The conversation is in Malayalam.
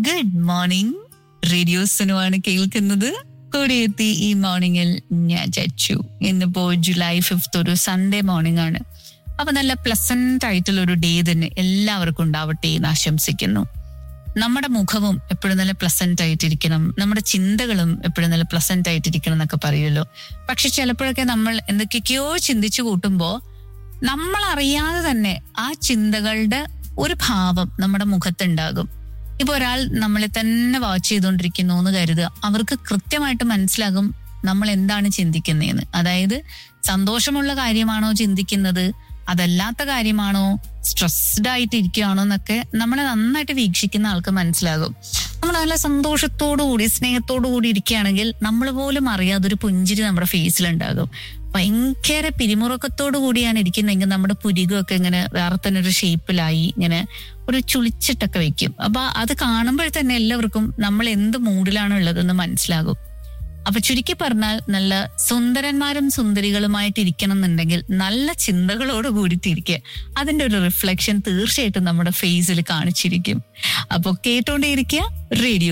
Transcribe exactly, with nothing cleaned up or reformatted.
Good morning. റേഡിയോ സുനുവാണ് കേൾക്കുന്നത്. കൂടെയെത്തി ഈ മോർണിംഗിൽ ഞാൻ ചച്ചു. ഇന്നിപ്പോ ജൂലൈ ഫിഫ്ത്ത് ഒരു സൺഡേ മോർണിംഗ് ആണ്. അപ്പൊ നല്ല പ്ലസന്റ് ആയിട്ടുള്ള ഒരു ഡേ തന്നെ എല്ലാവർക്കും ഉണ്ടാവട്ടെ എന്ന് ആശംസിക്കുന്നു. നമ്മുടെ മുഖവും എപ്പോഴും നല്ല പ്ലസന്റ് ആയിട്ടിരിക്കണം, നമ്മുടെ ചിന്തകളും എപ്പോഴും നല്ല പ്ലസന്റ് ആയിട്ടിരിക്കണം എന്നൊക്കെ പറയുമല്ലോ. പക്ഷെ ചിലപ്പോഴൊക്കെ നമ്മൾ എന്തൊക്കെയൊക്കെയോ ചിന്തിച്ചു കൂട്ടുമ്പോ നമ്മൾ അറിയാതെ തന്നെ ആ ചിന്തകളുടെ ഒരു ഭാവം നമ്മുടെ മുഖത്തുണ്ടാകും. ഇപ്പൊ ഒരാൾ നമ്മളെ തന്നെ വാച്ച് ചെയ്തുകൊണ്ടിരിക്കുന്നു എന്ന് കരുതുക, അവർക്ക് കൃത്യമായിട്ട് മനസ്സിലാകും നമ്മൾ എന്താണ് ചിന്തിക്കുന്നതെന്ന്. അതായത് സന്തോഷമുള്ള കാര്യമാണോ ചിന്തിക്കുന്നത്, അതല്ലാത്ത കാര്യമാണോ, സ്ട്രെസ്ഡ് ആയിട്ട് ഇരിക്കുകയാണോ എന്നൊക്കെ നമ്മളെ നന്നായിട്ട് വീക്ഷിക്കുന്ന ആൾക്ക് മനസ്സിലാകും. നമ്മൾ നല്ല സന്തോഷത്തോടു കൂടി സ്നേഹത്തോടു കൂടി ഇരിക്കുകയാണെങ്കിൽ നമ്മൾ പോലും അറിയാതെ ഒരു പുഞ്ചിരി നമ്മുടെ ഫേസിലുണ്ടാകും. ഭയങ്കര പിരിമുറുക്കത്തോടു കൂടിയാണ് ഇരിക്കുന്നതെങ്കിൽ നമ്മുടെ പുരികമൊക്കെ ഇങ്ങനെ വേറെ തന്നെ ഒരു ഷേപ്പിലായി ഇങ്ങനെ ഒരു ചുളിച്ചിട്ടൊക്കെ വെക്കും. അപ്പൊ അത് കാണുമ്പോൾ തന്നെ എല്ലാവർക്കും നമ്മൾ എന്ത് മൂഡിലാണ് ഉള്ളതെന്ന് മനസ്സിലാകും. അപ്പൊ ചുരുക്കി പറഞ്ഞാൽ നല്ല സുന്ദരന്മാരും സുന്ദരികളുമായിട്ട് ഇരിക്കണം എന്നുണ്ടെങ്കിൽ നല്ല ചിന്തകളോട് കൂടിയിട്ടിരിക്കുക. അതിന്റെ ഒരു റിഫ്ലക്ഷൻ തീർച്ചയായിട്ടും നമ്മുടെ ഫേസിൽ കാണിച്ചിരിക്കും. അപ്പൊ കേട്ടോണ്ടേയിരിക്കുക റേഡിയോ